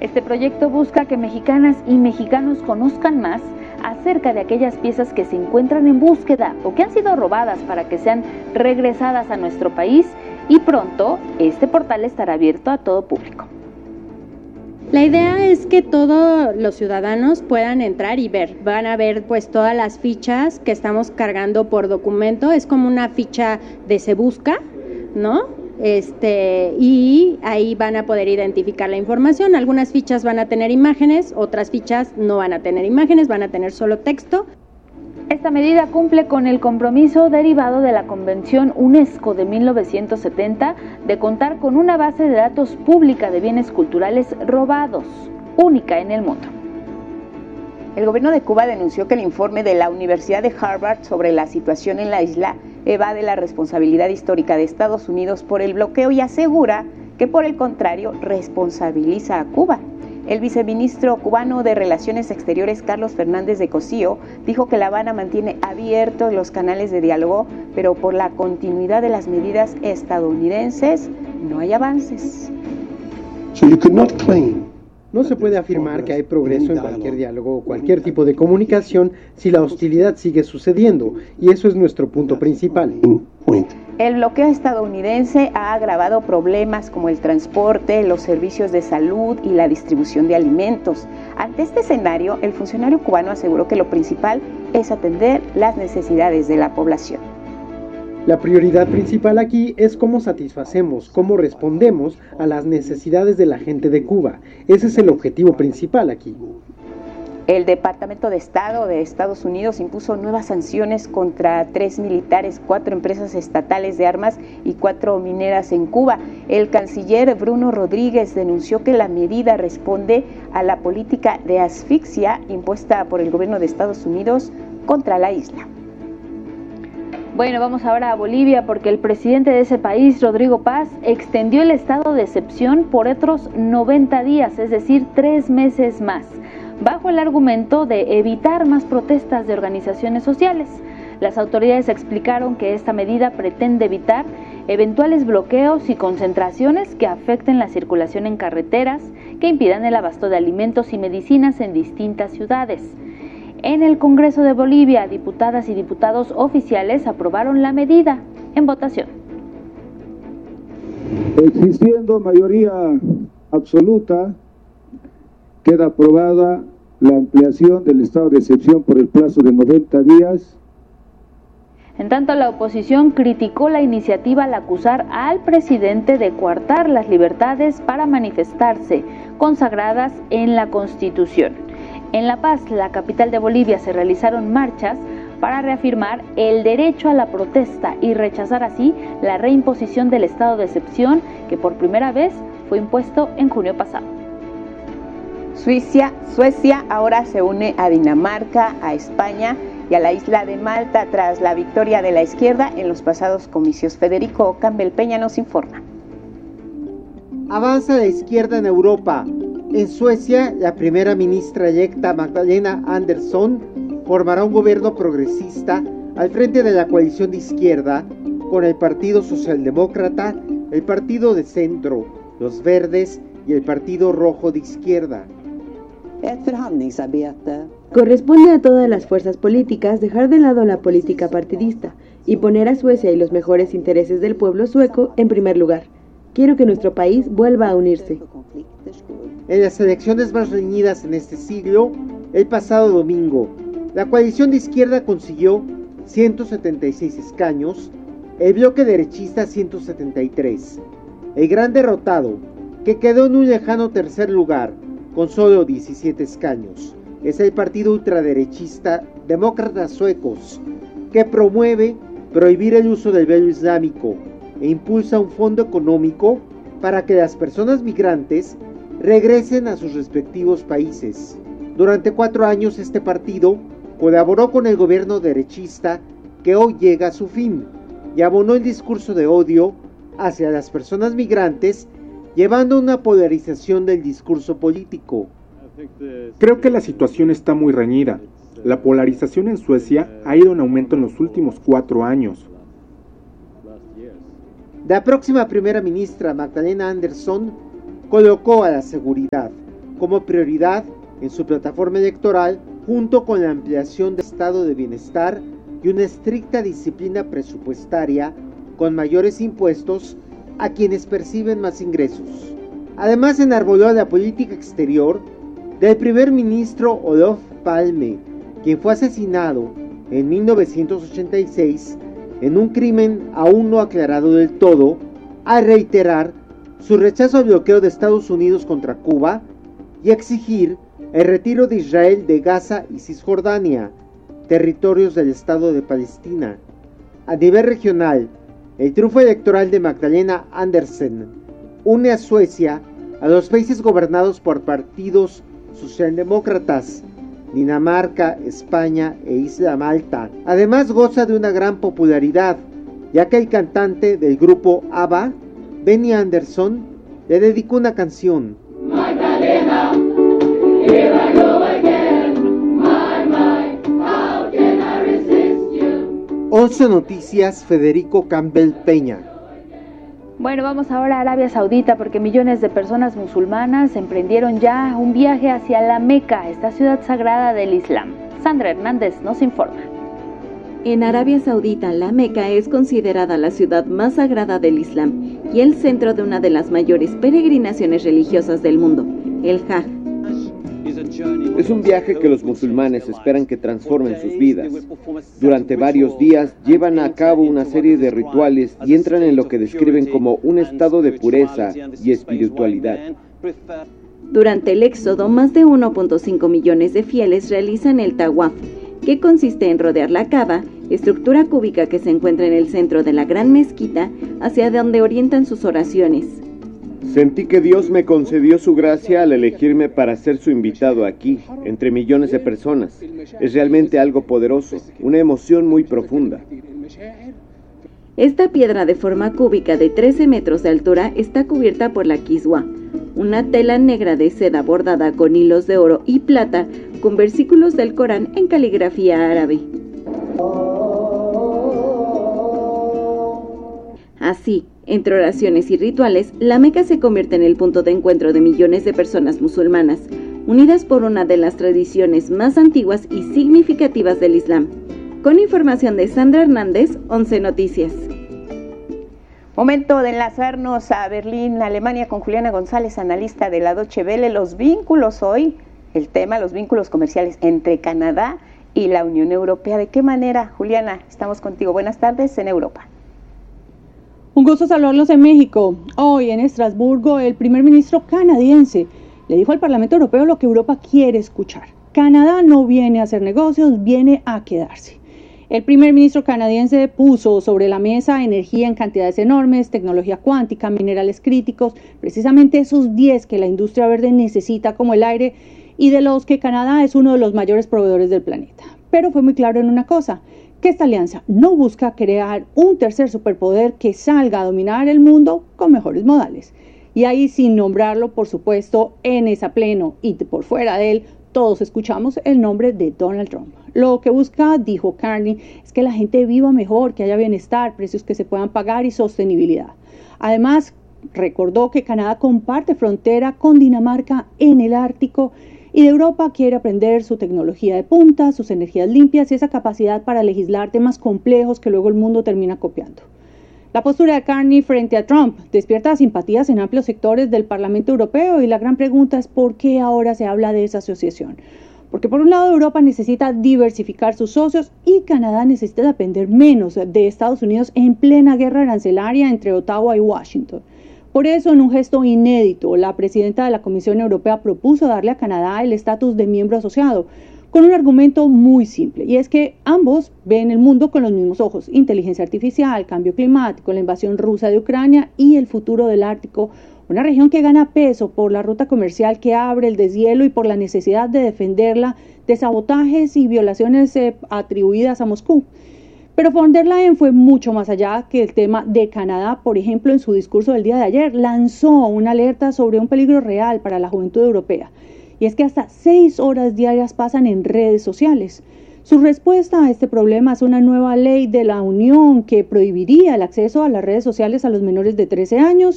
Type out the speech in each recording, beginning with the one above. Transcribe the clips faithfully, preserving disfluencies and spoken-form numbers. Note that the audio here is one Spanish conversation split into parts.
Este proyecto busca que mexicanas y mexicanos conozcan más acerca de aquellas piezas que se encuentran en búsqueda o que han sido robadas para que sean regresadas a nuestro país, y pronto este portal estará abierto a todo público. La idea es que todos los ciudadanos puedan entrar y ver. Van a ver pues todas las fichas que estamos cargando por documento. Es como una ficha de Se Busca, ¿no? Este, y ahí van a poder identificar la información. Algunas fichas van a tener imágenes, otras fichas no van a tener imágenes, van a tener solo texto. Esta medida cumple con el compromiso derivado de la Convención UNESCO de mil novecientos setenta de contar con una base de datos pública de bienes culturales robados, única en el mundo. El gobierno de Cuba denunció que el informe de la Universidad de Harvard sobre la situación en la isla evade la responsabilidad histórica de Estados Unidos por el bloqueo y asegura que, por el contrario, responsabiliza a Cuba. El viceministro cubano de Relaciones Exteriores, Carlos Fernández de Cosío, dijo que La Habana mantiene abiertos los canales de diálogo, pero por la continuidad de las medidas estadounidenses no hay avances. So you could not claim No se puede afirmar que hay progreso en cualquier diálogo o cualquier tipo de comunicación si la hostilidad sigue sucediendo, y eso es nuestro punto principal. El bloqueo estadounidense ha agravado problemas como el transporte, los servicios de salud y la distribución de alimentos. Ante este escenario, el funcionario cubano aseguró que lo principal es atender las necesidades de la población. La prioridad principal aquí es cómo satisfacemos, cómo respondemos a las necesidades de la gente de Cuba. Ese es el objetivo principal aquí. El Departamento de Estado de Estados Unidos impuso nuevas sanciones contra tres militares, cuatro empresas estatales de armas y cuatro mineras en Cuba. El canciller Bruno Rodríguez denunció que la medida responde a la política de asfixia impuesta por el gobierno de Estados Unidos contra la isla. Bueno, vamos ahora a Bolivia, porque el presidente de ese país, Rodrigo Paz, extendió el estado de excepción por otros noventa días, es decir, tres meses más, bajo el argumento de evitar más protestas de organizaciones sociales. Las autoridades explicaron que esta medida pretende evitar eventuales bloqueos y concentraciones que afecten la circulación en carreteras, que impidan el abasto de alimentos y medicinas en distintas ciudades. En el Congreso de Bolivia, diputadas y diputados oficiales aprobaron la medida en votación. Existiendo mayoría absoluta, queda aprobada la ampliación del estado de excepción por el plazo de noventa días. En tanto, la oposición criticó la iniciativa al acusar al presidente de coartar las libertades para manifestarse, consagradas en la Constitución. En La Paz, la capital de Bolivia, se realizaron marchas para reafirmar el derecho a la protesta y rechazar así la reimposición del estado de excepción que por primera vez fue impuesto en junio pasado. Suiza, Suecia ahora se une a Dinamarca, a España y a la isla de Malta tras la victoria de la izquierda en los pasados comicios. Federico Campbell Peña nos informa. Avanza la izquierda en Europa. En Suecia, la primera ministra electa Magdalena Andersson formará un gobierno progresista al frente de la coalición de izquierda con el Partido Socialdemócrata, el Partido de Centro, los Verdes y el Partido Rojo de Izquierda. Corresponde a todas las fuerzas políticas dejar de lado la política partidista y poner a Suecia y los mejores intereses del pueblo sueco en primer lugar. Quiero que nuestro país vuelva a unirse. En las elecciones más reñidas en este siglo, el pasado domingo, la coalición de izquierda consiguió ciento setenta y seis escaños, el bloque derechista ciento setenta y tres. El gran derrotado, que quedó en un lejano tercer lugar, con solo diecisiete escaños, es el partido ultraderechista Demócratas Suecos, que promueve prohibir el uso del velo islámico e impulsa un fondo económico para que las personas migrantes regresen a sus respectivos países. Durante cuatro años este partido colaboró con el gobierno derechista que hoy llega a su fin y abonó el discurso de odio hacia las personas migrantes, llevando una polarización del discurso político. Creo que la situación está muy reñida. La polarización en Suecia ha ido en aumento en los últimos cuatro años. La próxima primera ministra, Magdalena Andersson, colocó a la seguridad, como prioridad en su plataforma electoral, junto con la ampliación del estado de bienestar y una estricta disciplina presupuestaria con mayores impuestos a quienes perciben más ingresos. Además, enarboló la política exterior del primer ministro Olof Palme, quien fue asesinado en mil novecientos ochenta y seis en un crimen aún no aclarado del todo, al reiterar su rechazo al bloqueo de Estados Unidos contra Cuba y exigir el retiro de Israel de Gaza y Cisjordania, territorios del Estado de Palestina. A nivel regional, el triunfo electoral de Magdalena Andersen une a Suecia a los países gobernados por partidos socialdemócratas, Dinamarca, España e Isla Malta. Además goza de una gran popularidad, ya que el cantante del grupo ABBA, Benny Andersson, le dedicó una canción. Magdalena, here I go again. My, my, how can I resist you? once Noticias, Federico Campbell Peña. Bueno, vamos ahora a Arabia Saudita porque millones de personas musulmanas emprendieron ya un viaje hacia la Meca, esta ciudad sagrada del Islam. Sandra Hernández nos informa. En Arabia Saudita, la Meca es considerada la ciudad más sagrada del Islam y el centro de una de las mayores peregrinaciones religiosas del mundo, el Hajj. Es un viaje que los musulmanes esperan que transformen sus vidas. Durante varios días llevan a cabo una serie de rituales y entran en lo que describen como un estado de pureza y espiritualidad. Durante el éxodo, más de uno punto cinco millones de fieles realizan el tawaf, que consiste en rodear la Kaaba, estructura cúbica que se encuentra en el centro de la gran mezquita, hacia donde orientan sus oraciones. Sentí que Dios me concedió su gracia al elegirme para ser su invitado aquí, entre millones de personas. Es realmente algo poderoso, una emoción muy profunda. Esta piedra de forma cúbica de trece metros de altura está cubierta por la kiswa, una tela negra de seda bordada con hilos de oro y plata con versículos del Corán en caligrafía árabe. Así, entre oraciones y rituales, la Meca se convierte en el punto de encuentro de millones de personas musulmanas, unidas por una de las tradiciones más antiguas y significativas del Islam. Con información de Sandra Hernández, once Noticias. Momento de enlazarnos a Berlín, Alemania, con Juliana González, analista de la Deutsche Welle. Los vínculos hoy, el tema, los vínculos comerciales entre Canadá y la Unión Europea. ¿De qué manera, Juliana? Estamos contigo. Buenas tardes en Europa. Un gusto saludarlos en México. Hoy en Estrasburgo, el primer ministro canadiense le dijo al Parlamento Europeo lo que Europa quiere escuchar. Canadá no viene a hacer negocios, viene a quedarse. El primer ministro canadiense puso sobre la mesa energía en cantidades enormes, tecnología cuántica, minerales críticos, precisamente esos diez que la industria verde necesita como el aire y de los que Canadá es uno de los mayores proveedores del planeta. Pero fue muy claro en una cosa, que esta alianza no busca crear un tercer superpoder que salga a dominar el mundo con mejores modales. Y ahí, sin nombrarlo, por supuesto, en esa pleno y por fuera de él, todos escuchamos el nombre de Donald Trump. Lo que busca, dijo Carney, es que la gente viva mejor, que haya bienestar, precios que se puedan pagar y sostenibilidad. Además, recordó que Canadá comparte frontera con Dinamarca en el Ártico y de Europa quiere aprender su tecnología de punta, sus energías limpias y esa capacidad para legislar temas complejos que luego el mundo termina copiando. La postura de Carney frente a Trump despierta simpatías en amplios sectores del Parlamento Europeo y la gran pregunta es ¿por qué ahora se habla de esa asociación? Porque por un lado Europa necesita diversificar sus socios y Canadá necesita depender menos de Estados Unidos en plena guerra arancelaria entre Ottawa y Washington. Por eso, en un gesto inédito, la presidenta de la Comisión Europea propuso darle a Canadá el estatus de miembro asociado, con un argumento muy simple, y es que ambos ven el mundo con los mismos ojos: inteligencia artificial, cambio climático, la invasión rusa de Ucrania y el futuro del Ártico, una región que gana peso por la ruta comercial que abre el deshielo y por la necesidad de defenderla de sabotajes y violaciones eh, atribuidas a Moscú. Pero von der Leyen fue mucho más allá que el tema de Canadá. Por ejemplo, en su discurso del día de ayer, lanzó una alerta sobre un peligro real para la juventud europea. Y es que hasta seis horas diarias pasan en redes sociales. Su respuesta a este problema es una nueva ley de la Unión que prohibiría el acceso a las redes sociales a los menores de trece años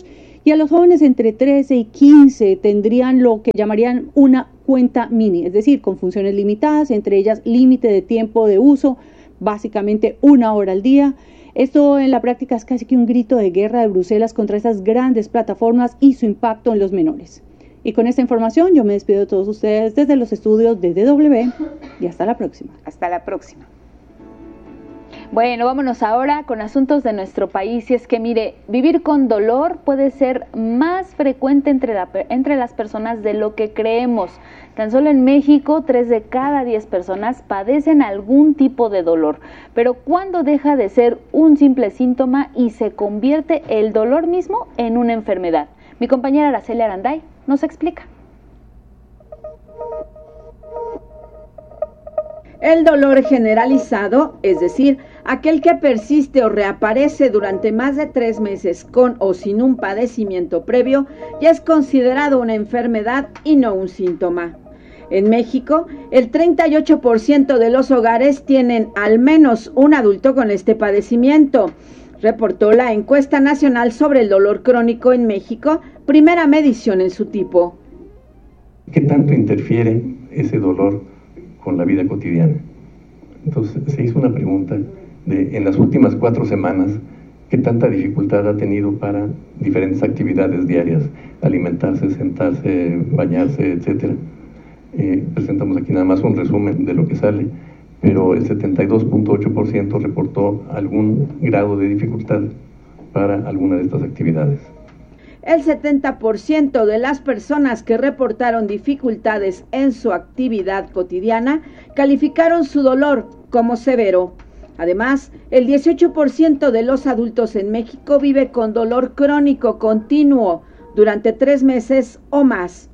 y a los jóvenes entre trece y quince tendrían lo que llamarían una cuenta mini, es decir, con funciones limitadas, entre ellas límite de tiempo de uso, básicamente una hora al día. Esto en la práctica es casi que un grito de guerra de Bruselas contra estas grandes plataformas y su impacto en los menores. Y con esta información yo me despido de todos ustedes desde los estudios de D W y hasta la próxima. Hasta la próxima. Bueno, vámonos ahora con asuntos de nuestro país. Y es que, mire, vivir con dolor puede ser más frecuente entre, la, entre las personas de lo que creemos. Tan solo en México, tres de cada diez personas padecen algún tipo de dolor. Pero ¿cuándo deja de ser un simple síntoma y se convierte el dolor mismo en una enfermedad? Mi compañera Araceli Aranday nos explica. El dolor generalizado, es decir, aquel que persiste o reaparece durante más de tres meses con o sin un padecimiento previo, ya es considerado una enfermedad y no un síntoma. En México, el treinta y ocho por ciento de los hogares tienen al menos un adulto con este padecimiento, reportó la encuesta nacional sobre el dolor crónico en México, primera medición en su tipo. ¿Qué tanto interfiere ese dolor con la vida cotidiana? Entonces se hizo una pregunta de, en las últimas cuatro semanas, ¿qué tanta dificultad ha tenido para diferentes actividades diarias? Alimentarse, sentarse, bañarse, etcétera. Eh, presentamos aquí nada más un resumen de lo que sale, pero el setenta y dos punto ocho por ciento reportó algún grado de dificultad para alguna de estas actividades. El setenta por ciento de las personas que reportaron dificultades en su actividad cotidiana calificaron su dolor como severo. Además, el dieciocho por ciento de los adultos en México vive con dolor crónico continuo durante tres meses o más.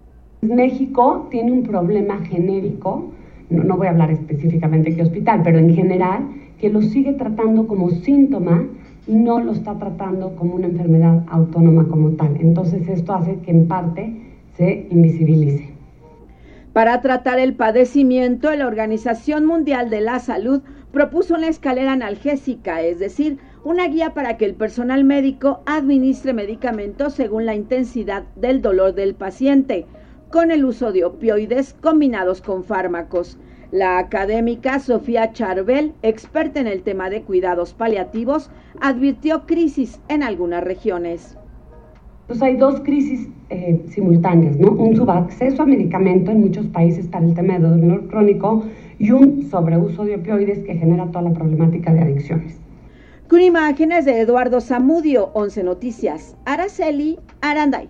México tiene un problema genérico, no, no voy a hablar específicamente de qué hospital, pero en general, que lo sigue tratando como síntoma y no lo está tratando como una enfermedad autónoma como tal. Entonces esto hace que en parte se invisibilice. Para tratar el padecimiento, la Organización Mundial de la Salud propuso una escalera analgésica, es decir, una guía para que el personal médico administre medicamentos según la intensidad del dolor del paciente, con el uso de opioides combinados con fármacos. La académica Sofía Charbel, experta en el tema de cuidados paliativos, advirtió crisis en algunas regiones. Pues hay dos crisis eh, simultáneas, ¿no? Un subacceso a medicamento en muchos países para el tema de dolor crónico y un sobreuso de opioides que genera toda la problemática de adicciones. Con imágenes de Eduardo Zamudio, once Noticias, Araceli Aranday.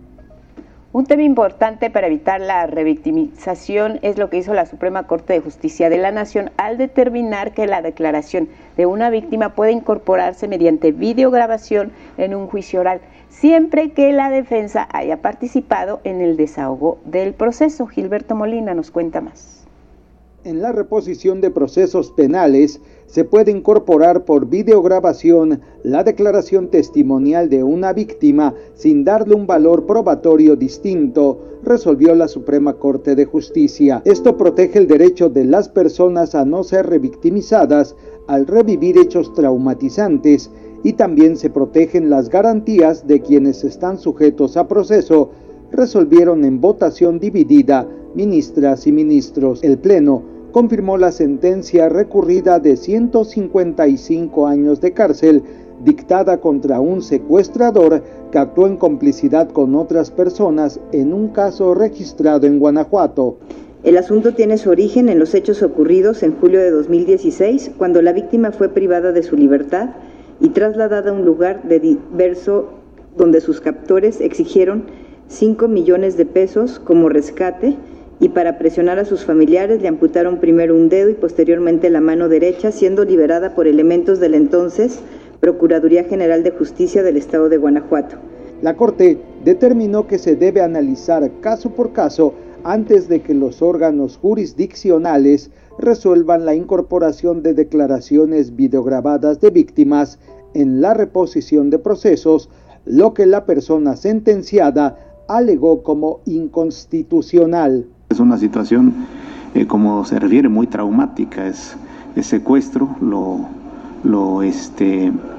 Un tema importante para evitar la revictimización es lo que hizo la Suprema Corte de Justicia de la Nación al determinar que la declaración de una víctima puede incorporarse mediante videograbación en un juicio oral, siempre que la defensa haya participado en el desahogo del proceso. Gilberto Molina nos cuenta más. En la reposición de procesos penales se puede incorporar por videograbación la declaración testimonial de una víctima sin darle un valor probatorio distinto, resolvió la Suprema Corte de Justicia. Esto protege el derecho de las personas a no ser revictimizadas al revivir hechos traumatizantes y también se protegen las garantías de quienes están sujetos a proceso, resolvieron en votación dividida ministras y ministros. El Pleno confirmó la sentencia recurrida de ciento cincuenta y cinco años de cárcel dictada contra un secuestrador que actuó en complicidad con otras personas en un caso registrado en Guanajuato. El asunto tiene su origen en los hechos ocurridos en julio de dos mil dieciséis, cuando la víctima fue privada de su libertad y trasladada a un lugar de diverso donde sus captores exigieron cinco millones de pesos como rescate, y para presionar a sus familiares le amputaron primero un dedo y posteriormente la mano derecha, siendo liberada por elementos del entonces Procuraduría General de Justicia del Estado de Guanajuato. La Corte determinó que se debe analizar caso por caso antes de que los órganos jurisdiccionales resuelvan la incorporación de declaraciones videograbadas de víctimas en la reposición de procesos, lo que la persona sentenciada alegó como inconstitucional. Es una situación, eh, como se refiere, muy traumática, es, es secuestro, lo, lo, este,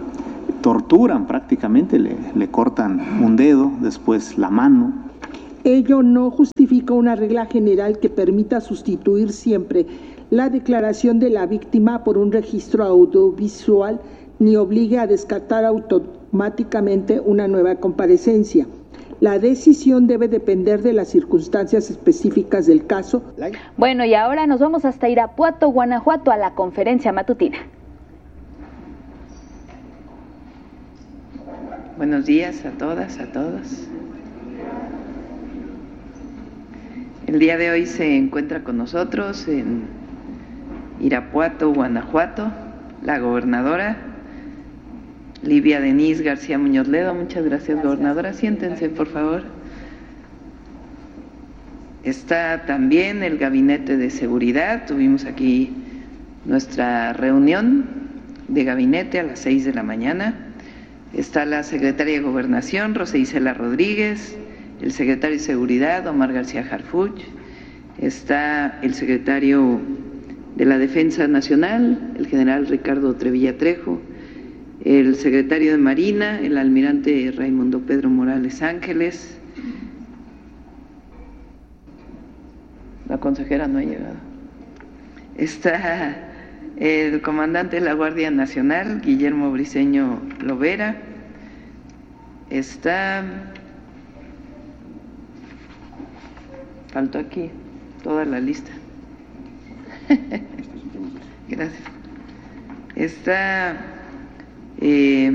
torturan prácticamente, le, le cortan un dedo, después la mano. Ello no justifica una regla general que permita sustituir siempre la declaración de la víctima por un registro audiovisual ni obligue a descartar automáticamente una nueva comparecencia. La decisión debe depender de las circunstancias específicas del caso. Bueno, y ahora nos vamos hasta Irapuato, Guanajuato, a la conferencia matutina. Buenos días a todas, a todos. El día de hoy se encuentra con nosotros en Irapuato, Guanajuato, la gobernadora Livia Denise García Muñoz Ledo. Muchas gracias, gobernadora. Siéntense, por favor. Está también el Gabinete de Seguridad. Tuvimos aquí nuestra reunión de gabinete a las seis de la mañana. Está la secretaria de Gobernación, Rosa Isela Rodríguez, el secretario de Seguridad, Omar García Harfuch, está el secretario de la Defensa Nacional, el general Ricardo Trevilla Trejo, el secretario de Marina, el almirante Raimundo Pedro Morales Ángeles. La consejera no ha llegado. Está el comandante de la Guardia Nacional, Guillermo Briceño Lovera. Está, faltó aquí toda la lista. Gracias. Está eh,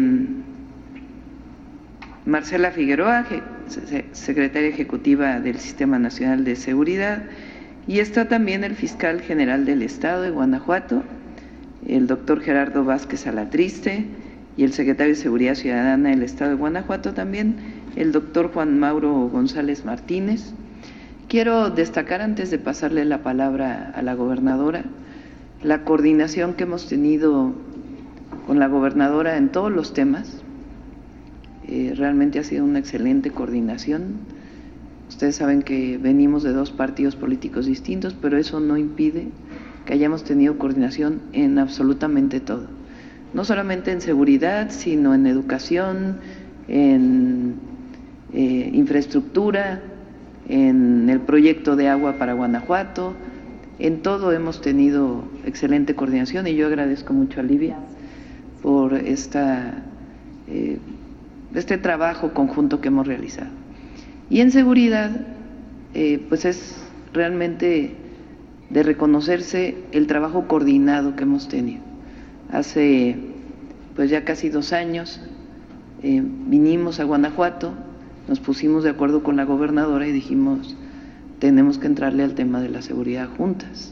Marcela Figueroa, secretaria ejecutiva del Sistema Nacional de Seguridad, y está también el fiscal general del Estado de Guanajuato, el doctor Gerardo Vázquez Alatriste, y el secretario de Seguridad Ciudadana del Estado de Guanajuato también, el doctor Juan Mauro González Martínez. Quiero destacar, antes de pasarle la palabra a la gobernadora, la coordinación que hemos tenido con la gobernadora en todos los temas. Eh, realmente ha sido una excelente coordinación. Ustedes saben que venimos de dos partidos políticos distintos, pero eso no impide que hayamos tenido coordinación en absolutamente todo. No solamente en seguridad, sino en educación, en eh, infraestructura, en el proyecto de agua para Guanajuato. En todo hemos tenido excelente coordinación y yo agradezco mucho a Livia por esta, eh, este trabajo conjunto que hemos realizado. Y en seguridad, eh, pues es realmente de reconocerse el trabajo coordinado que hemos tenido. Hace pues ya casi dos años eh, vinimos a Guanajuato, nos pusimos de acuerdo con la gobernadora y dijimos, tenemos que entrarle al tema de la seguridad juntas.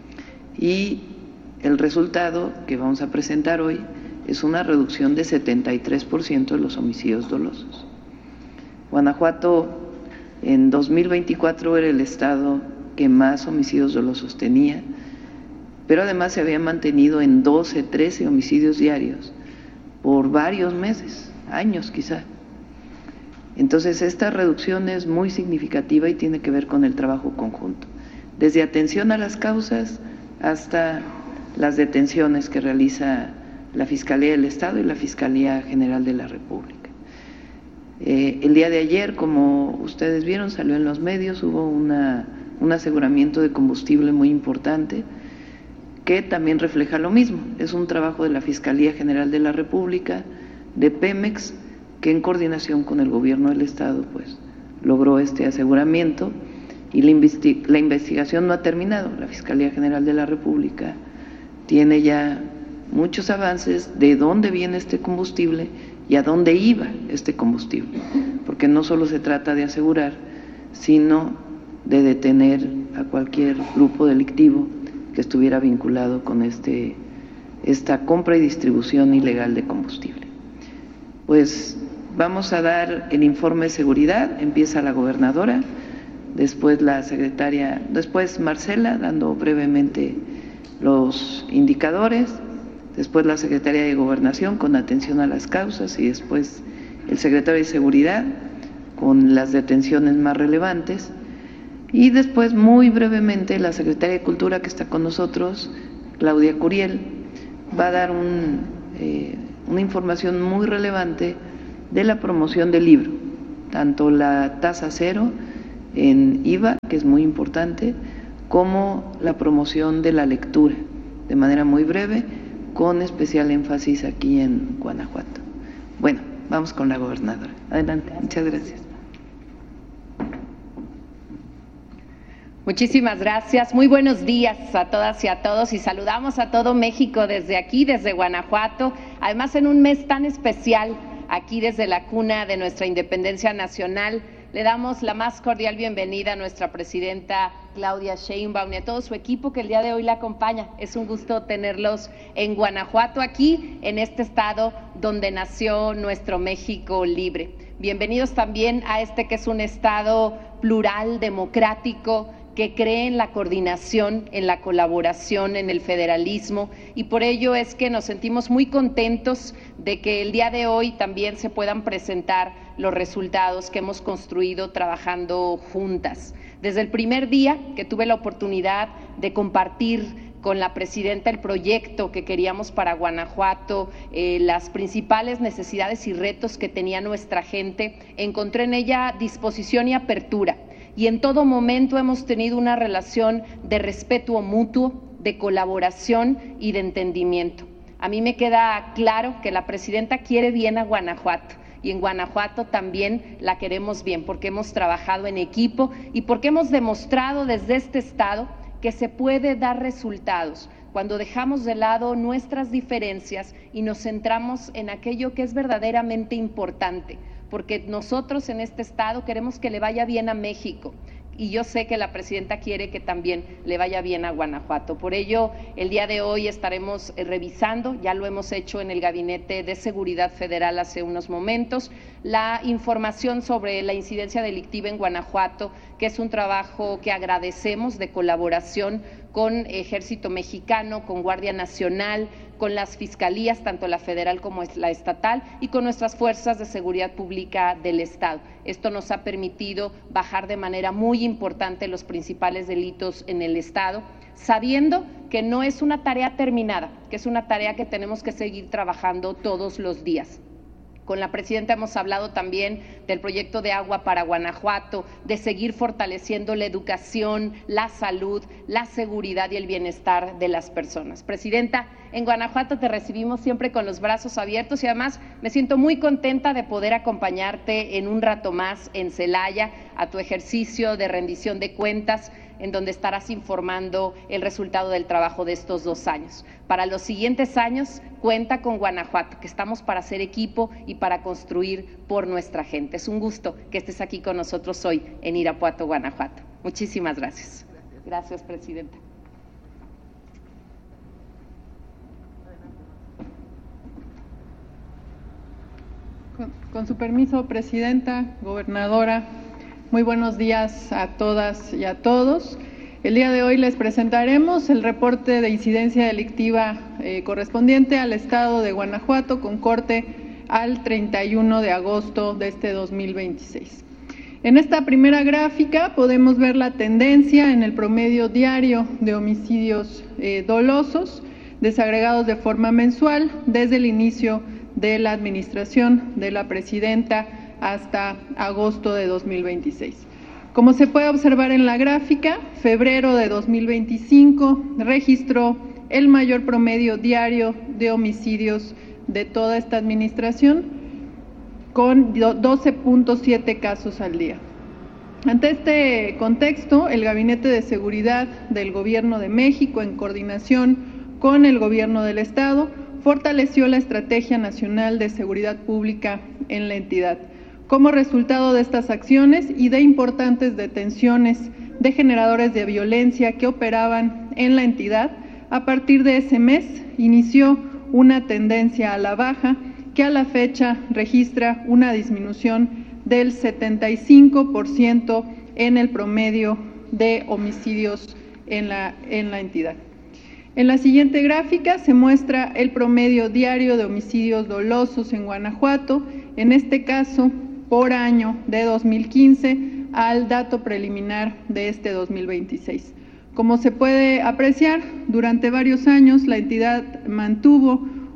Y el resultado que vamos a presentar hoy es una reducción de setenta y tres por ciento de los homicidios dolosos. Guanajuato en dos mil veinticuatro era el estado que más homicidios dolosos tenía, pero además se había mantenido en doce, trece homicidios diarios por varios meses, años quizá. Entonces esta reducción es muy significativa y tiene que ver con el trabajo conjunto, desde atención a las causas hasta las detenciones que realiza la Fiscalía del Estado y la Fiscalía General de la República. Eh, el día de ayer, como ustedes vieron, salió en los medios, hubo una, un aseguramiento de combustible muy importante que también refleja lo mismo. Es un trabajo de la Fiscalía General de la República, de Pemex, que en coordinación con el gobierno del Estado pues logró este aseguramiento y la, investi la investigación no ha terminado. La Fiscalía General de la República tiene ya muchos avances de dónde viene este combustible y a dónde iba este combustible, porque no solo se trata de asegurar, sino de detener a cualquier grupo delictivo que estuviera vinculado con este, esta compra y distribución ilegal de combustible. Pues vamos a dar el informe de seguridad, empieza la gobernadora, después la secretaria, después Marcela dando brevemente los indicadores, después la secretaria de Gobernación con atención a las causas y después el secretario de Seguridad con las detenciones más relevantes y después muy brevemente la secretaria de Cultura que está con nosotros, Claudia Curiel, va a dar un, eh, una información muy relevante de la promoción del libro, tanto la tasa cero en I V A, que es muy importante, como la promoción de la lectura, de manera muy breve, con especial énfasis aquí en Guanajuato. Bueno, vamos con la gobernadora. Adelante, muchas gracias. Muchísimas gracias. Muy buenos días a todas y a todos y saludamos a todo México desde aquí, desde Guanajuato, además en un mes tan especial, aquí desde la cuna de nuestra independencia nacional. Le damos la más cordial bienvenida a nuestra presidenta Claudia Sheinbaum y a todo su equipo que el día de hoy la acompaña. Es un gusto tenerlos en Guanajuato, aquí en este estado donde nació nuestro México libre. Bienvenidos también a este que es un estado plural, democrático, que cree en la coordinación, en la colaboración, en el federalismo, y por ello es que nos sentimos muy contentos de que el día de hoy también se puedan presentar los resultados que hemos construido trabajando juntas. Desde el primer día que tuve la oportunidad de compartir con la presidenta el proyecto que queríamos para Guanajuato, eh, las principales necesidades y retos que tenía nuestra gente, encontré en ella disposición y apertura. Y en todo momento hemos tenido una relación de respeto mutuo, de colaboración y de entendimiento. A mí me queda claro que la presidenta quiere bien a Guanajuato y en Guanajuato también la queremos bien porque hemos trabajado en equipo y porque hemos demostrado desde este estado que se puede dar resultados cuando dejamos de lado nuestras diferencias y nos centramos en aquello que es verdaderamente importante, porque nosotros en este estado queremos que le vaya bien a México y yo sé que la presidenta quiere que también le vaya bien a Guanajuato. Por ello, el día de hoy estaremos revisando, ya lo hemos hecho en el Gabinete de Seguridad Federal hace unos momentos, la información sobre la incidencia delictiva en Guanajuato, que es un trabajo que agradecemos de colaboración con Ejército Mexicano, con Guardia Nacional, con las fiscalías, tanto la federal como la estatal, y con nuestras fuerzas de seguridad pública del Estado. Esto nos ha permitido bajar de manera muy importante los principales delitos en el Estado, sabiendo que no es una tarea terminada, que es una tarea que tenemos que seguir trabajando todos los días. Con la presidenta hemos hablado también del proyecto de agua para Guanajuato, de seguir fortaleciendo la educación, la salud, la seguridad y el bienestar de las personas. Presidenta, en Guanajuato te recibimos siempre con los brazos abiertos y además me siento muy contenta de poder acompañarte en un rato más en Celaya a tu ejercicio de rendición de cuentas, en donde estarás informando el resultado del trabajo de estos dos años. Para los siguientes años, cuenta con Guanajuato, que estamos para hacer equipo y para construir por nuestra gente. Es un gusto que estés aquí con nosotros hoy en Irapuato, Guanajuato. Muchísimas gracias. Gracias, presidenta. Con, con su permiso, presidenta, gobernadora, muy buenos días a todas y a todos. El día de hoy les presentaremos el reporte de incidencia delictiva eh, correspondiente al estado de Guanajuato con corte al treinta y uno de agosto de este dos mil veintiséis. En esta primera gráfica podemos ver la tendencia en el promedio diario de homicidios eh, dolosos desagregados de forma mensual desde el inicio de la administración de la presidenta hasta agosto de dos mil veintiséis. Como se puede observar en la gráfica, febrero de dos mil veinticinco registró el mayor promedio diario de homicidios de toda esta administración, con doce punto siete casos al día. Ante este contexto, el Gabinete de Seguridad del Gobierno de México, en coordinación con el Gobierno del Estado, fortaleció la Estrategia Nacional de Seguridad Pública en la entidad. Como resultado de estas acciones y de importantes detenciones de generadores de violencia que operaban en la entidad, a partir de ese mes inició una tendencia a la baja que a la fecha registra una disminución del setenta y cinco por ciento en el promedio de homicidios en la, en la entidad. En la siguiente gráfica se muestra el promedio diario de homicidios dolosos en Guanajuato, en este caso por año de dos mil quince al dato preliminar de este dos mil veintiséis. Como se puede apreciar, durante varios años la entidad mantuvo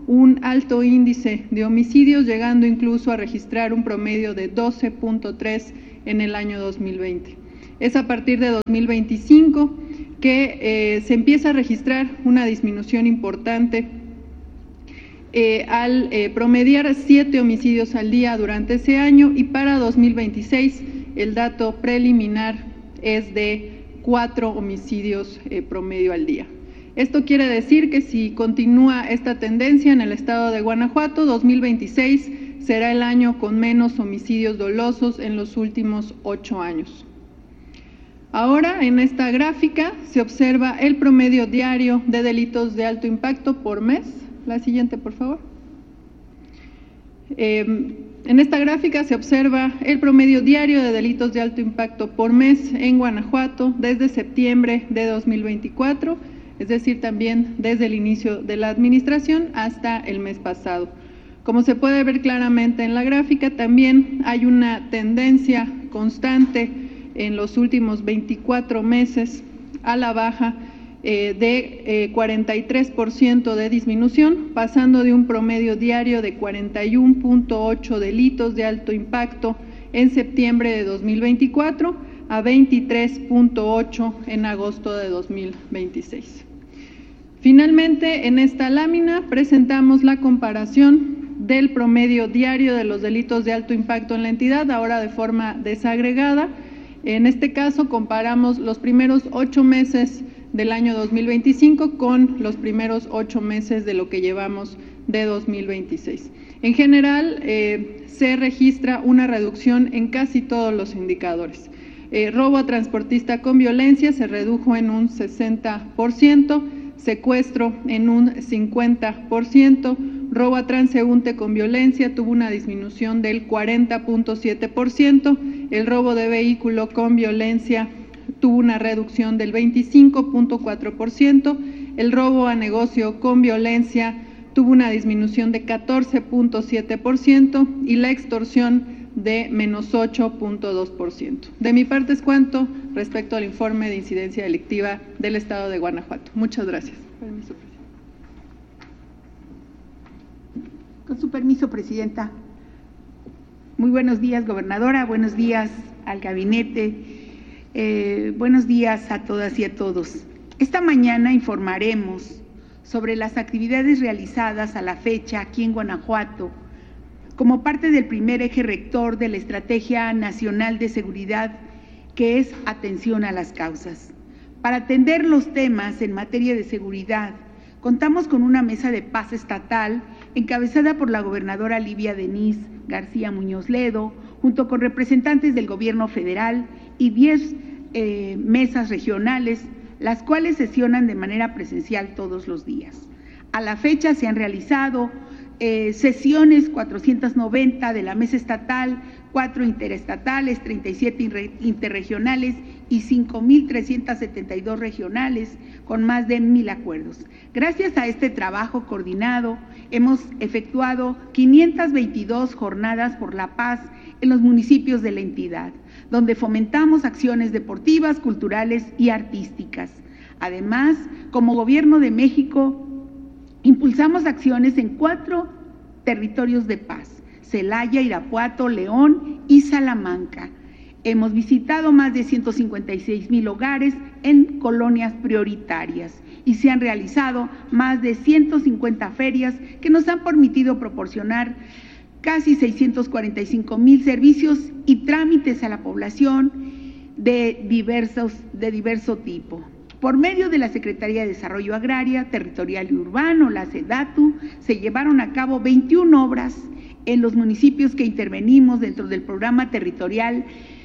un alto índice de homicidios, llegando incluso a registrar un promedio de doce punto tres en el año dos mil veinte. Es a partir de dos mil veinticinco que eh, se empieza a registrar una disminución importante eh, al eh, promediar siete homicidios al día durante ese año, y para dos mil veintiséis el dato preliminar es de cuatro homicidios eh, promedio al día. Esto quiere decir que si continúa esta tendencia en el estado de Guanajuato, dos mil veintiséis será el año con menos homicidios dolosos en los últimos ocho años. Ahora, en esta gráfica se observa el promedio diario de delitos de alto impacto por mes. La siguiente, por favor. Eh, en esta gráfica se observa el promedio diario de delitos de alto impacto por mes en Guanajuato desde septiembre de dos mil veinticuatro, es decir, también desde el inicio de la administración hasta el mes pasado. Como se puede ver claramente en la gráfica, también hay una tendencia constante en los últimos veinticuatro meses a la baja eh, de eh, cuarenta y tres por ciento de disminución, pasando de un promedio diario de cuarenta y uno punto ocho delitos de alto impacto en septiembre de dos mil veinticuatro a veintitrés punto ocho en agosto de dos mil veintiséis. Finalmente, en esta lámina presentamos la comparación del promedio diario de los delitos de alto impacto en la entidad, ahora de forma desagregada. En este caso comparamos los primeros ocho meses del año dos mil veinticinco con los primeros ocho meses de lo que llevamos de dos mil veintiséis. En general, eh, se registra una reducción en casi todos los indicadores. Eh, robo a transportista con violencia se redujo en un sesenta por ciento, secuestro en un cincuenta por ciento, robo a transeúnte con violencia tuvo una disminución del cuarenta punto siete por ciento, el robo de vehículo con violencia tuvo una reducción del veinticinco punto cuatro por ciento, el robo a negocio con violencia tuvo una disminución de catorce punto siete por ciento y la extorsión de menos ocho punto dos por ciento. De mi parte es cuanto respecto al informe de incidencia delictiva del estado de Guanajuato. Muchas gracias. Permiso, Con su permiso, Presidenta. Muy buenos días, gobernadora. Buenos días al gabinete. Eh, buenos días a todas y a todos. Esta mañana informaremos sobre las actividades realizadas a la fecha aquí en Guanajuato como parte del primer eje rector de la Estrategia Nacional de Seguridad, que es atención a las causas. Para atender los temas en materia de seguridad, contamos con una mesa de paz estatal encabezada por la gobernadora Livia Denise García Muñoz Ledo, junto con representantes del gobierno federal y diez eh, mesas regionales, las cuales sesionan de manera presencial todos los días. A la fecha se han realizado Eh, sesiones cuatrocientas noventa de la mesa estatal, cuatro interestatales, treinta y siete interregionales y cinco mil trescientos setenta y dos regionales, con más de mil acuerdos. Gracias a este trabajo coordinado, hemos efectuado quinientas veintidós jornadas por la paz en los municipios de la entidad, donde fomentamos acciones deportivas, culturales y artísticas. Además, como Gobierno de México, impulsamos acciones en cuatro territorios de paz: Celaya, Irapuato, León y Salamanca. Hemos visitado más de ciento cincuenta y seis mil hogares en colonias prioritarias y se han realizado más de ciento cincuenta ferias que nos han permitido proporcionar casi seiscientos cuarenta y cinco mil servicios y trámites a la población de, diversos, de diverso tipo. Por medio de la Secretaría de Desarrollo Agraria, Territorial y Urbano, la SEDATU, se llevaron a cabo veintiuna obras en los municipios que intervenimos dentro del programa territorial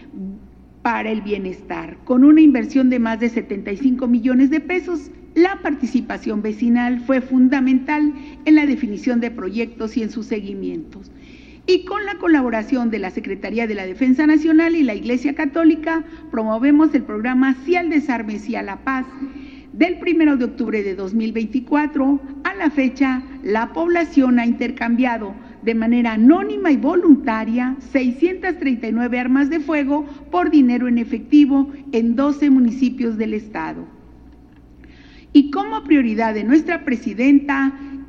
para el bienestar, con una inversión de más de setenta y cinco millones de pesos. La participación vecinal fue fundamental en la definición de proyectos y en sus seguimientos. Y con la colaboración de la Secretaría de la Defensa Nacional y la Iglesia Católica, promovemos el programa Sí al Desarme, Sí a la Paz. Del primero de octubre de dos mil veinticuatro a la fecha, la población ha intercambiado de manera anónima y voluntaria seiscientas treinta y nueve armas de fuego por dinero en efectivo en doce municipios del estado. Y como prioridad de nuestra presidenta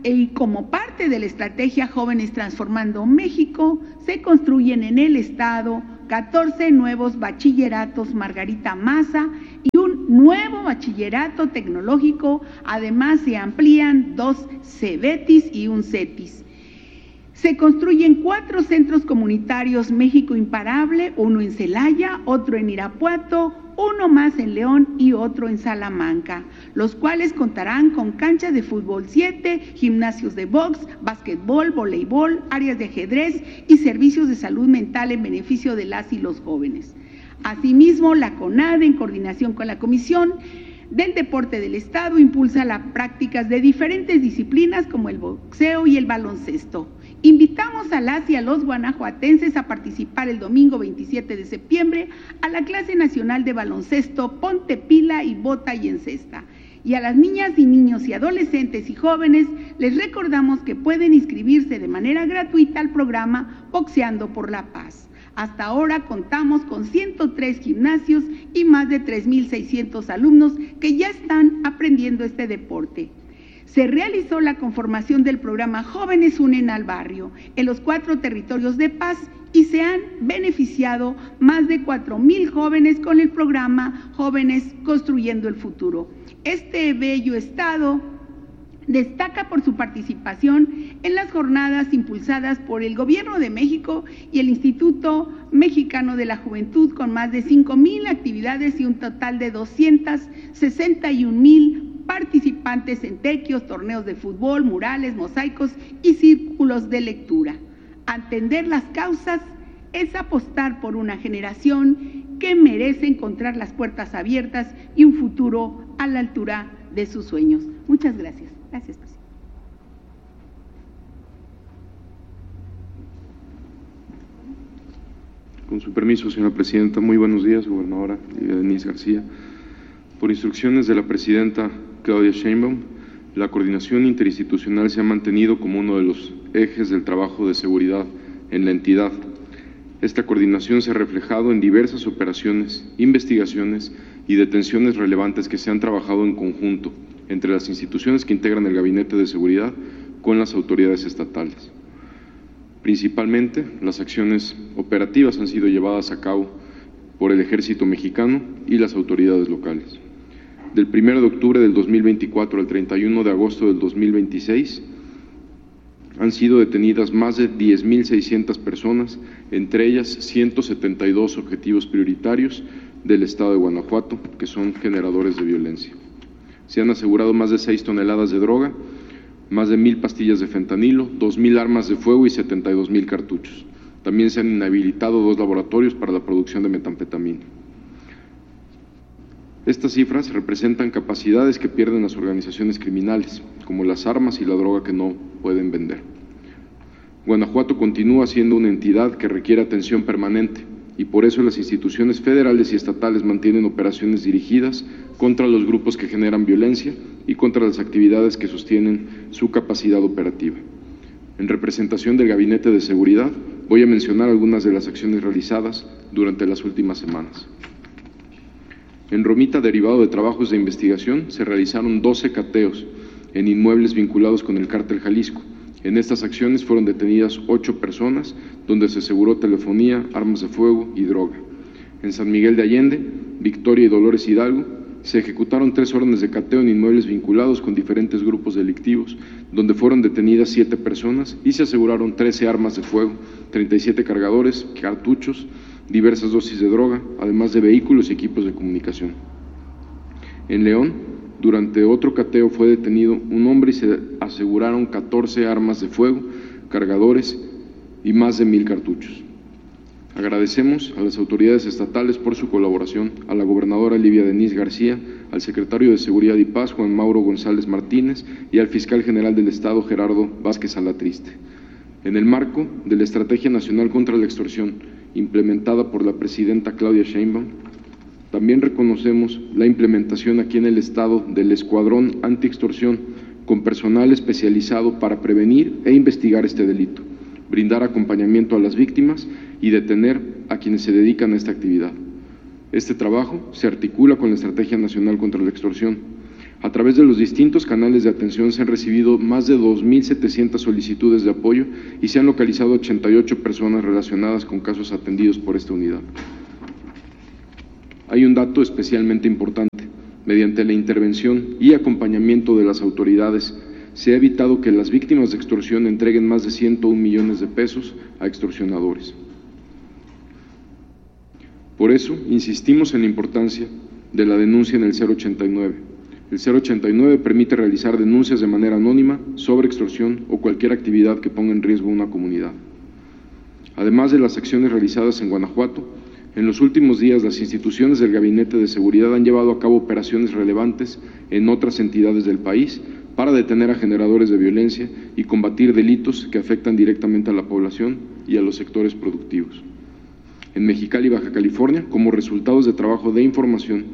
y como parte de la estrategia Jóvenes Transformando México, se construyen en el Estado catorce nuevos bachilleratos Margarita Maza y un nuevo bachillerato tecnológico. Además, se amplían dos CEBETIS y un CETIS. Se construyen cuatro centros comunitarios México Imparable, uno en Celaya, otro en Irapuato, uno más en León y otro en Salamanca, los cuales contarán con canchas de fútbol siete, gimnasios de box, básquetbol, voleibol, áreas de ajedrez y servicios de salud mental en beneficio de las y los jóvenes. Asimismo, la CONADE, en coordinación con la Comisión del Deporte del Estado, impulsa las prácticas de diferentes disciplinas como el boxeo y el baloncesto. Invitamos a las y a los guanajuatenses a participar el domingo veintisiete de septiembre a la clase nacional de baloncesto Ponte Pila y Bota y Encesta. Y a las niñas y niños y adolescentes y jóvenes les recordamos que pueden inscribirse de manera gratuita al programa Boxeando por la Paz. Hasta ahora contamos con ciento tres gimnasios y más de tres mil seiscientos alumnos que ya están aprendiendo este deporte. Se realizó la conformación del programa Jóvenes Unen al Barrio en los cuatro territorios de paz y se han beneficiado más de cuatro mil jóvenes con el programa Jóvenes Construyendo el Futuro. Este bello estado destaca por su participación en las jornadas impulsadas por el Gobierno de México y el Instituto Mexicano de la Juventud, con más de cinco mil actividades y un total de doscientos sesenta y un mil participantes en tequios, torneos de fútbol, murales, mosaicos y círculos de lectura. Atender las causas es apostar por una generación que merece encontrar las puertas abiertas y un futuro a la altura de sus sueños. Muchas gracias. Gracias, presidente. Con su permiso, señora presidenta, muy buenos días, gobernadora Denise García. Por instrucciones de la presidenta Claudia Sheinbaum, la coordinación interinstitucional se ha mantenido como uno de los ejes del trabajo de seguridad en la entidad. Esta coordinación se ha reflejado en diversas operaciones, investigaciones y detenciones relevantes que se han trabajado en conjunto entre las instituciones que integran el Gabinete de Seguridad con las autoridades estatales. Principalmente, las acciones operativas han sido llevadas a cabo por el Ejército Mexicano y las autoridades locales. Del primero de octubre del dos mil veinticuatro al treinta y uno de agosto del dos mil veintiséis, han sido detenidas más de diez mil seiscientas personas, entre ellas ciento setenta y dos objetivos prioritarios del Estado de Guanajuato, que son generadores de violencia. Se han asegurado más de seis toneladas de droga, más de mil pastillas de fentanilo, dos mil armas de fuego y setenta y dos mil cartuchos. También se han inhabilitado dos laboratorios para la producción de metanfetamina. Estas cifras representan capacidades que pierden las organizaciones criminales, como las armas y la droga que no pueden vender. Guanajuato continúa siendo una entidad que requiere atención permanente y por eso las instituciones federales y estatales mantienen operaciones dirigidas contra los grupos que generan violencia y contra las actividades que sostienen su capacidad operativa. En representación del Gabinete de Seguridad, voy a mencionar algunas de las acciones realizadas durante las últimas semanas. En Romita, derivado de trabajos de investigación, se realizaron doce cateos en inmuebles vinculados con el Cártel Jalisco. En estas acciones fueron detenidas ocho personas, donde se aseguró telefonía, armas de fuego y droga. En San Miguel de Allende, Victoria y Dolores Hidalgo, se ejecutaron tres órdenes de cateo en inmuebles vinculados con diferentes grupos delictivos, donde fueron detenidas siete personas y se aseguraron trece armas de fuego, treinta y siete cargadores, cartuchos, diversas dosis de droga, además de vehículos y equipos de comunicación. En León, durante otro cateo fue detenido un hombre y se aseguraron catorce armas de fuego, cargadores y más de mil cartuchos. Agradecemos a las autoridades estatales por su colaboración, a la gobernadora Livia Denise García, al secretario de Seguridad y Paz, Juan Mauro González Martínez, y al fiscal general del Estado, Gerardo Vázquez Alatriste. En el marco de la Estrategia Nacional contra la Extorsión, implementada por la presidenta Claudia Sheinbaum, también reconocemos la implementación aquí en el Estado del Escuadrón Antiextorsión, con personal especializado para prevenir e investigar este delito, brindar acompañamiento a las víctimas y detener a quienes se dedican a esta actividad. Este trabajo se articula con la Estrategia Nacional contra la Extorsión. A través de los distintos canales de atención se han recibido más de dos mil setecientas solicitudes de apoyo y se han localizado ochenta y ocho personas relacionadas con casos atendidos por esta unidad. Hay un dato especialmente importante. Mediante la intervención y acompañamiento de las autoridades, se ha evitado que las víctimas de extorsión entreguen más de ciento un millones de pesos a extorsionadores. Por eso, insistimos en la importancia de la denuncia en el cero ochenta y nueve. El cero ochenta y nueve permite realizar denuncias de manera anónima sobre extorsión o cualquier actividad que ponga en riesgo una comunidad. Además de las acciones realizadas en Guanajuato, en los últimos días las instituciones del Gabinete de Seguridad han llevado a cabo operaciones relevantes en otras entidades del país para detener a generadores de violencia y combatir delitos que afectan directamente a la población y a los sectores productivos. En Mexicali, Baja California, como resultados de trabajo de información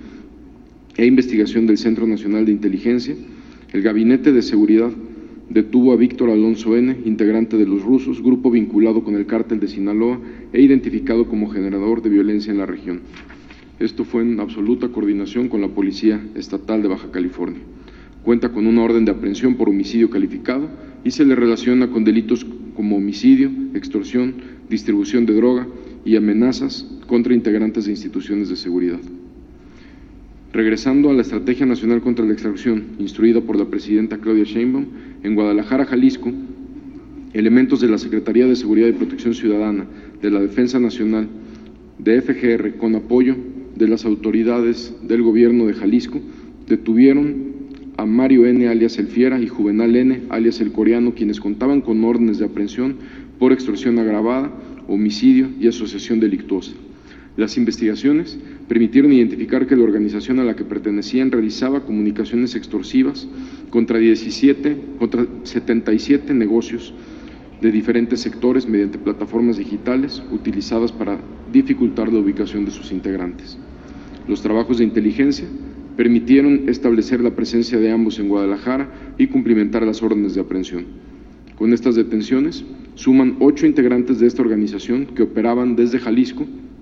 e investigación del Centro Nacional de Inteligencia, el Gabinete de Seguridad detuvo a Víctor Alonso N., integrante de Los Rusos, grupo vinculado con el cártel de Sinaloa e identificado como generador de violencia en la región. Esto fue en absoluta coordinación con la Policía Estatal de Baja California. Cuenta con una orden de aprehensión por homicidio calificado y se le relaciona con delitos como homicidio, extorsión, distribución de droga y amenazas contra integrantes de instituciones de seguridad. Regresando a la Estrategia Nacional contra la Extorsión, instruida por la presidenta Claudia Sheinbaum, en Guadalajara, Jalisco, elementos de la Secretaría de Seguridad y Protección Ciudadana, de la Defensa Nacional, de F G R, con apoyo de las autoridades del gobierno de Jalisco, detuvieron a Mario N., alias El Fiera, y Juvenal N., alias El Coreano, quienes contaban con órdenes de aprehensión por extorsión agravada, homicidio y asociación delictuosa. Las investigaciones permitieron identificar que la organización a la que pertenecían realizaba comunicaciones extorsivas contra diecisiete, contra setenta y siete negocios de diferentes sectores mediante plataformas digitales utilizadas para dificultar la ubicación de sus integrantes. Los trabajos de inteligencia permitieron establecer la presencia de ambos en Guadalajara y cumplimentar las órdenes de aprehensión. Con estas detenciones suman ocho integrantes de esta organización que operaban desde Jalisco,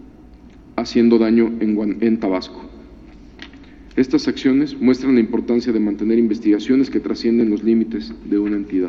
haciendo daño en, en Tabasco. Estas acciones muestran la importancia de mantener investigaciones que trascienden los límites de una entidad.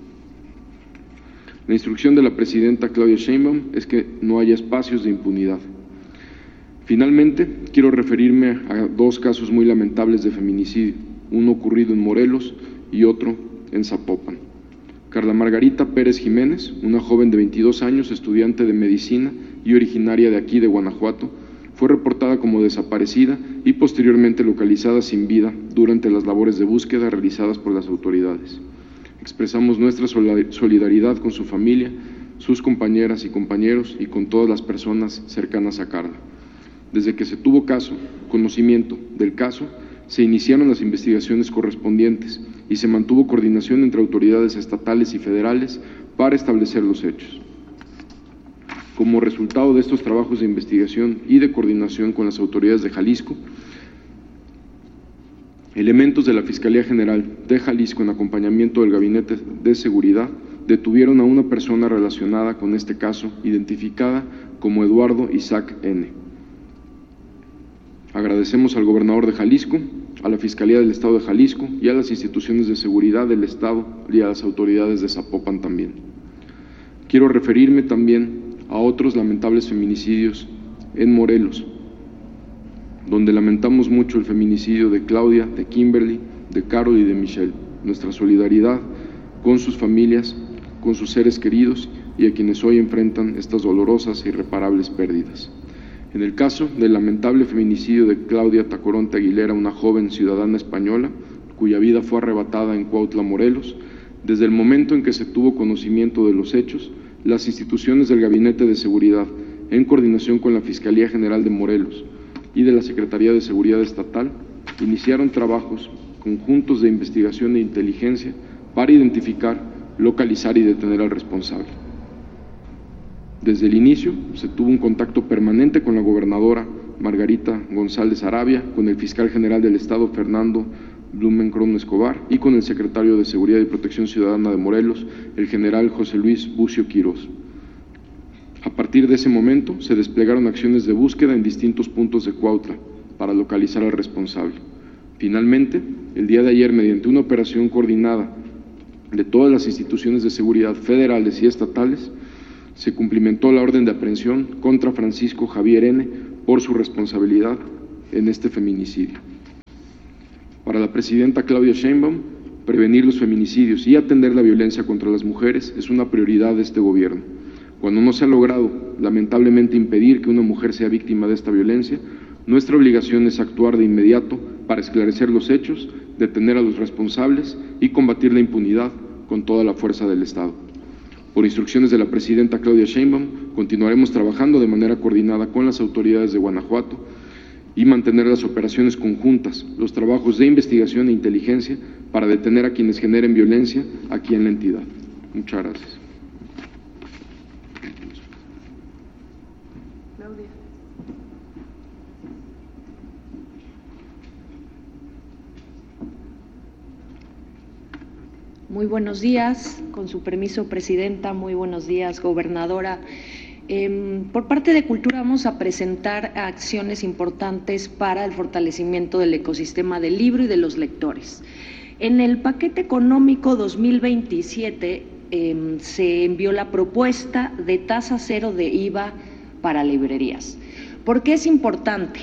La instrucción de la presidenta Claudia Sheinbaum es que no haya espacios de impunidad. Finalmente, quiero referirme a dos casos muy lamentables de feminicidio, uno ocurrido en Morelos y otro en Zapopan. Carla Margarita Pérez Jiménez, una joven de veintidós años, estudiante de medicina y originaria de aquí de Guanajuato, fue reportada como desaparecida y posteriormente localizada sin vida durante las labores de búsqueda realizadas por las autoridades. Expresamos nuestra solidaridad con su familia, sus compañeras y compañeros y con todas las personas cercanas a Carla. Desde que se tuvo caso, conocimiento del caso, se iniciaron las investigaciones correspondientes y se mantuvo coordinación entre autoridades estatales y federales para establecer los hechos. Como resultado de estos trabajos de investigación y de coordinación con las autoridades de Jalisco, elementos de la Fiscalía General de Jalisco, en acompañamiento del Gabinete de Seguridad, detuvieron a una persona relacionada con este caso, identificada como Eduardo Isaac N. Agradecemos al gobernador de Jalisco, a la Fiscalía del Estado de Jalisco y a las instituciones de seguridad del Estado y a las autoridades de Zapopan también. Quiero referirme también a otros lamentables feminicidios en Morelos, donde lamentamos mucho el feminicidio de Claudia, de Kimberly, de Carol y de Michelle. Nuestra solidaridad con sus familias, con sus seres queridos y a quienes hoy enfrentan estas dolorosas e irreparables pérdidas. En el caso del lamentable feminicidio de Claudia Tacoronte Aguilera, una joven ciudadana española, cuya vida fue arrebatada en Cuautla, Morelos, desde el momento en que se tuvo conocimiento de los hechos, las instituciones del Gabinete de Seguridad, en coordinación con la Fiscalía General de Morelos y de la Secretaría de Seguridad Estatal, iniciaron trabajos conjuntos de investigación e inteligencia para identificar, localizar y detener al responsable. Desde el inicio se tuvo un contacto permanente con la gobernadora Margarita González Arabia, con el fiscal general del Estado Fernando Blumenkron Escobar y con el secretario de Seguridad y Protección Ciudadana de Morelos, el general José Luis Bucio Quirós. A partir de ese momento se desplegaron acciones de búsqueda en distintos puntos de Cuautla para localizar al responsable. Finalmente, el día de ayer, mediante una operación coordinada de todas las instituciones de seguridad federales y estatales, se cumplimentó la orden de aprehensión contra Francisco Javier N. por su responsabilidad en este feminicidio. Para la presidenta Claudia Sheinbaum, prevenir los feminicidios y atender la violencia contra las mujeres es una prioridad de este gobierno. Cuando no se ha logrado, lamentablemente, impedir que una mujer sea víctima de esta violencia, nuestra obligación es actuar de inmediato para esclarecer los hechos, detener a los responsables y combatir la impunidad con toda la fuerza del Estado. Por instrucciones de la presidenta Claudia Sheinbaum, continuaremos trabajando de manera coordinada con las autoridades de Guanajuato y mantener las operaciones conjuntas, los trabajos de investigación e inteligencia para detener a quienes generen violencia aquí en la entidad. Muchas gracias. Muy buenos días, con su permiso, presidenta, muy buenos días, gobernadora. Eh, por parte de Cultura vamos a presentar acciones importantes para el fortalecimiento del ecosistema del libro y de los lectores. En el paquete económico dos mil veintisiete eh, se envió la propuesta de tasa cero de I V A para librerías. ¿Por qué es importante?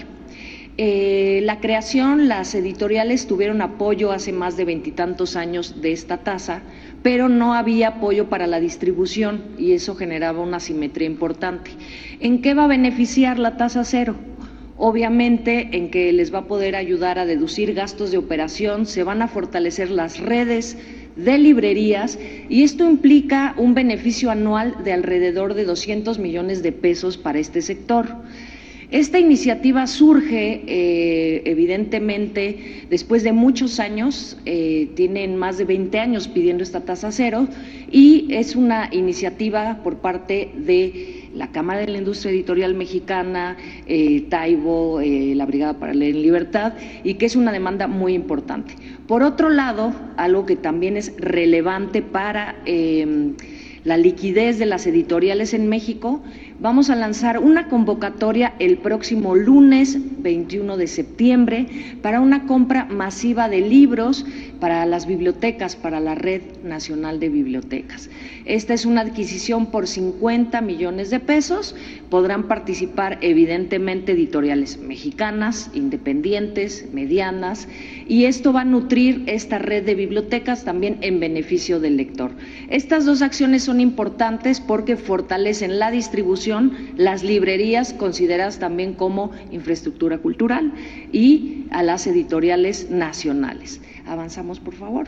Eh, la creación, las editoriales tuvieron apoyo hace más de veintitantos años de esta tasa, pero no había apoyo para la distribución y eso generaba una asimetría importante. ¿En qué va a beneficiar la tasa cero? Obviamente en que les va a poder ayudar a deducir gastos de operación, se van a fortalecer las redes de librerías y esto implica un beneficio anual de alrededor de doscientos millones de pesos para este sector. Esta iniciativa surge eh, evidentemente después de muchos años, eh, tienen más de veinte años pidiendo esta tasa cero y es una iniciativa por parte de la Cámara de la Industria Editorial Mexicana, eh, Taibo, eh, la Brigada para Leer en Libertad y que es una demanda muy importante. Por otro lado, algo que también es relevante para eh, la liquidez de las editoriales en México, vamos a lanzar una convocatoria el próximo lunes veintiuno de septiembre para una compra masiva de libros para las bibliotecas, para la Red Nacional de Bibliotecas. Esta es una adquisición por cincuenta millones de pesos, podrán participar evidentemente editoriales mexicanas, independientes, medianas, y esto va a nutrir esta red de bibliotecas también en beneficio del lector. Estas dos acciones son importantes porque fortalecen la distribución, las librerías consideradas también como infraestructura cultural y a las editoriales nacionales. Avanzamos, por favor.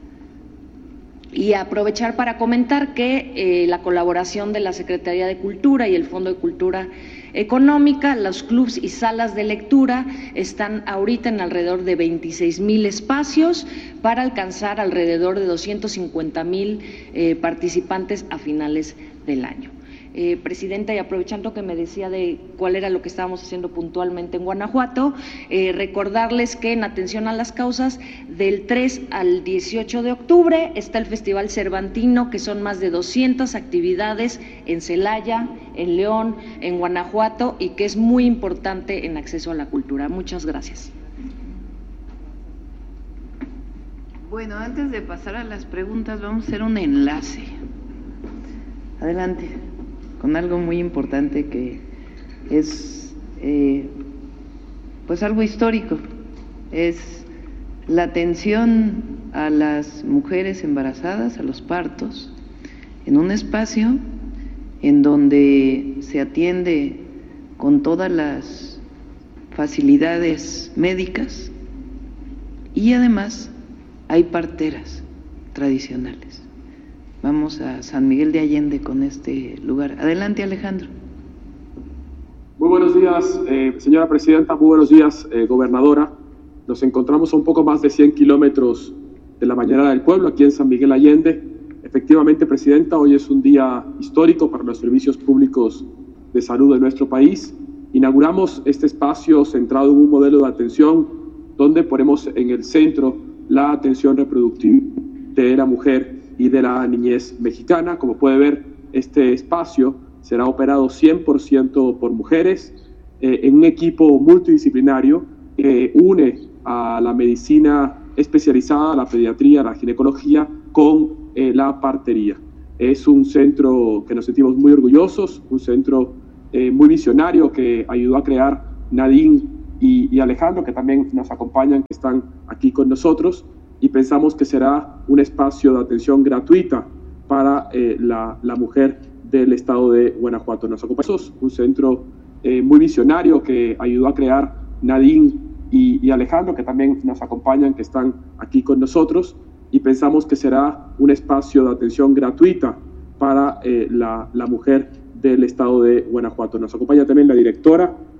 Y aprovechar para comentar que eh, la colaboración de la Secretaría de Cultura y el Fondo de Cultura Económica, los clubs y salas de lectura están ahorita en alrededor de veintiséis mil espacios para alcanzar alrededor de doscientos cincuenta mil eh, participantes a finales del año. Eh, Presidenta, y aprovechando que me decía de cuál era lo que estábamos haciendo puntualmente en Guanajuato, eh, recordarles que en atención a las causas, del tres al dieciocho de octubre está el Festival Cervantino, que son más de doscientas actividades en Celaya, en León, en Guanajuato, y que es muy importante en acceso a la cultura. Muchas gracias. Bueno, antes de pasar a las preguntas, vamos a hacer un enlace. Adelante. Con algo muy importante que es eh, pues algo histórico, es la atención a las mujeres embarazadas, a los partos, en un espacio en donde se atiende con todas las facilidades médicas y además hay parteras tradicionales. Vamos a San Miguel de Allende con este lugar. Adelante, Alejandro. Muy buenos días, eh, señora presidenta, muy buenos días, eh, gobernadora. Nos encontramos a un poco más de cien kilómetros de la Mañanera del Pueblo, aquí en San Miguel Allende. Efectivamente, presidenta, hoy es un día histórico para los servicios públicos de salud de nuestro país. Inauguramos este espacio centrado en un modelo de atención donde ponemos en el centro la atención reproductiva de la mujer y de la niñez mexicana. Como puede ver, este espacio será operado cien por ciento por mujeres, eh, en un equipo multidisciplinario que une a la medicina especializada, a la pediatría, a la ginecología, con eh, la partería. Es un centro que nos sentimos muy orgullosos, un centro eh, muy visionario que ayudó a crear Nadine y, y Alejandro, que también nos acompañan, que están aquí con nosotros, y pensamos que será un espacio de atención gratuita para eh, la, la mujer del estado de Guanajuato. Nos acompaña un centro eh, muy visionario que ayudó a crear Nadine y, y Alejandro, que también nos acompañan, que están aquí con nosotros, y pensamos que será un espacio de atención gratuita para eh, la, la mujer del estado de Guanajuato. Nos acompaña también la directora